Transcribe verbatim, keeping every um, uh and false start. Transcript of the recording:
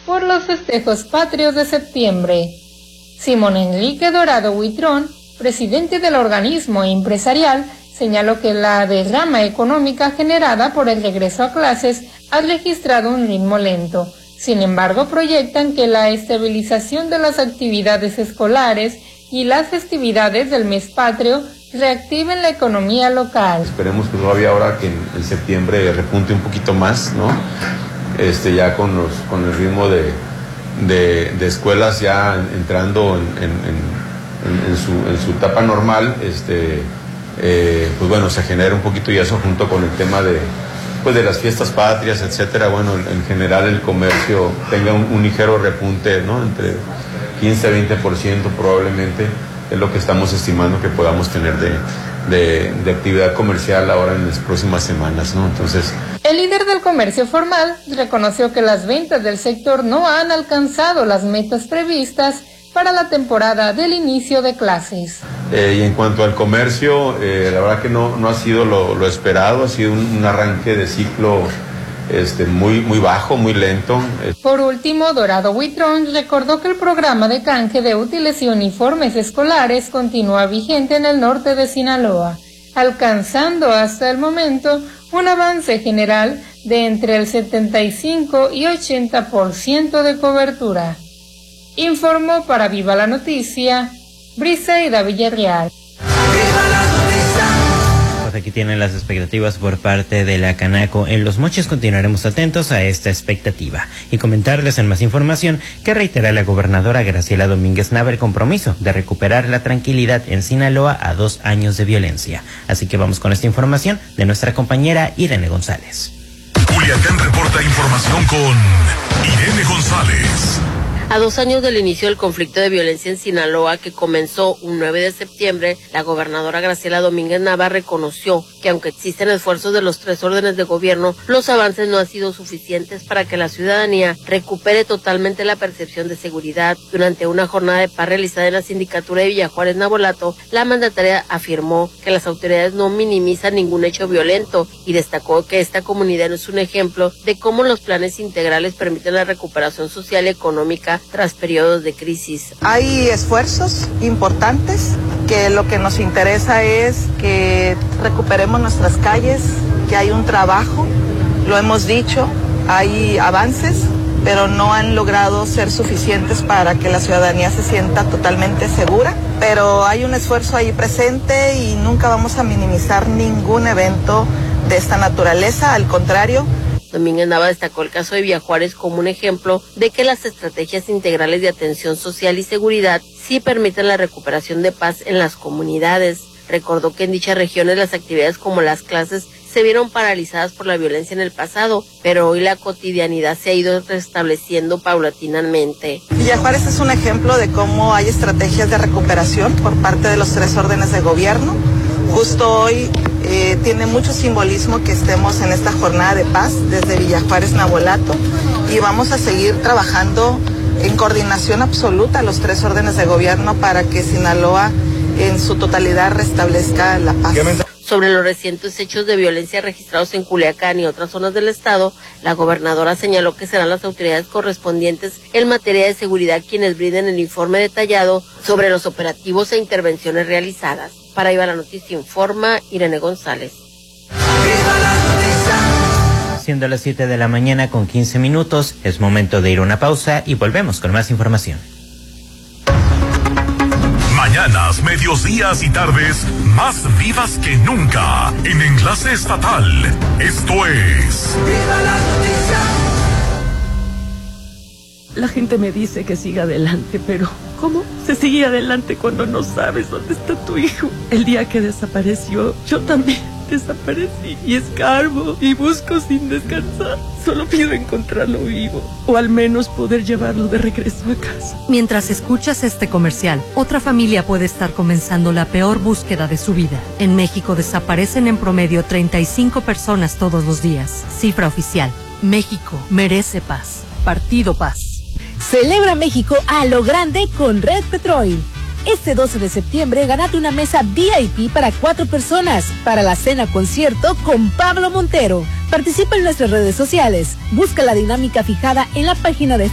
por los festejos patrios de septiembre. Simón Enrique Dorado Huitrón, presidente del organismo empresarial, señaló que la derrama económica generada por el regreso a clases ha registrado un ritmo lento. Sin embargo, proyectan que la estabilización de las actividades escolares y las festividades del mes patrio reactiven la economía local. Esperemos que todavía ahora que en, en septiembre repunte un poquito más, ¿no? Este, ya con, los, con el ritmo de, de, de escuelas ya entrando en, en, en, en, su, en su etapa normal, este, eh, pues bueno, se genera un poquito y eso junto con el tema de, pues de las fiestas patrias, etcétera. Bueno, en general el comercio tenga un, un ligero repunte, ¿no? Entre quince a veinte por ciento probablemente es lo que estamos estimando que podamos tener de, de, de actividad comercial ahora en las próximas semanas, ¿no? Entonces, el líder del comercio formal reconoció que las ventas del sector no han alcanzado las metas previstas para la temporada del inicio de clases. Eh, y en cuanto al comercio, eh, la verdad que no, no ha sido lo, lo esperado, ha sido un, un arranque de ciclo este, muy, muy bajo, muy lento. Por último, Dorado Huitrón recordó que el programa de canje de útiles y uniformes escolares continúa vigente en el norte de Sinaloa, alcanzando hasta el momento un avance general de entre el setenta y cinco y ochenta por ciento de cobertura. Informó para Viva la Noticia, Briseida Villarreal. Pues aquí tienen las expectativas por parte de la Canaco. En Los Mochis continuaremos atentos a esta expectativa y comentarles en más información que reitera la gobernadora Graciela Domínguez Nava el compromiso de recuperar la tranquilidad en Sinaloa a dos años de violencia. Así que vamos con esta información de nuestra compañera Irene González. Culiacán reporta información con Irene González. A dos años del inicio del conflicto de violencia en Sinaloa, que comenzó un nueve de septiembre, la gobernadora Graciela Domínguez Nava reconoció que aunque existen esfuerzos de los tres órdenes de gobierno, los avances no han sido suficientes para que la ciudadanía recupere totalmente la percepción de seguridad. Durante una jornada de paz realizada en la sindicatura de Villajuárez Navolato, la mandataria afirmó que las autoridades no minimizan ningún hecho violento y destacó que esta comunidad es un ejemplo de cómo los planes integrales permiten la recuperación social y económica tras periodos de crisis. Hay esfuerzos importantes que lo que nos interesa es que recuperemos nuestras calles, que hay un trabajo, lo hemos dicho, hay avances, pero no han logrado ser suficientes para que la ciudadanía se sienta totalmente segura, pero hay un esfuerzo ahí presente y nunca vamos a minimizar ningún evento de esta naturaleza, al contrario. Domínguez Nava destacó el caso de Villajuárez como un ejemplo de que las estrategias integrales de atención social y seguridad sí permiten la recuperación de paz en las comunidades. Recordó que en dichas regiones las actividades como las clases se vieron paralizadas por la violencia en el pasado, pero hoy la cotidianidad se ha ido restableciendo paulatinamente. Villajuárez es un ejemplo de cómo hay estrategias de recuperación por parte de los tres órdenes de gobierno. Justo hoy eh, tiene mucho simbolismo que estemos en esta jornada de paz desde Villajuárez Navolato y vamos a seguir trabajando en coordinación absoluta los tres órdenes de gobierno para que Sinaloa en su totalidad restablezca la paz. Sobre los recientes hechos de violencia registrados en Culiacán y otras zonas del estado, la gobernadora señaló que serán las autoridades correspondientes en materia de seguridad quienes brinden el informe detallado sobre los operativos e intervenciones realizadas. Para Viva la Noticia informa Irene González. Siendo las siete de la mañana con quince minutos, es momento de ir a una pausa y volvemos con más información. Mañanas, medios, días y tardes más vivas que nunca en Enlace Estatal. Esto es Viva la Noticia. La gente me dice que siga adelante, pero ¿cómo se sigue adelante cuando no sabes dónde está tu hijo? El día que desapareció, yo también desaparecí y escarbo y busco sin descansar. Solo pido encontrarlo vivo o al menos poder llevarlo de regreso a casa. Mientras escuchas este comercial, otra familia puede estar comenzando la peor búsqueda de su vida. En México desaparecen en promedio treinta y cinco personas todos los días. Cifra oficial. México merece paz. Partido Paz. Celebra México a lo grande con Red Petrol. Este doce de septiembre gánate una mesa V I P para cuatro personas para la cena concierto con Pablo Montero. Participa en nuestras redes sociales. Busca la dinámica fijada en la página de